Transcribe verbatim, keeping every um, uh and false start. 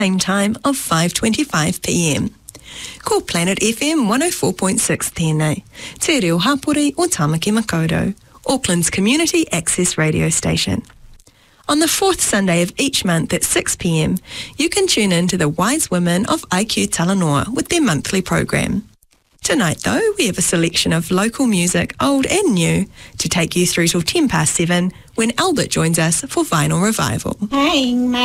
same time of five twenty-five p m. Ko Planet F M one oh four point six tēnei, te reo hapori o Tamaki Makaurau, Auckland's community access radio station. On the fourth Sunday of each month at six p m, you can tune in to the Wise Women of I Q Talanoa with their monthly program. Tonight, though, we have a selection of local music, old and new, to take you through till ten past seven when Albert joins us for Vinyl Revival. Hey,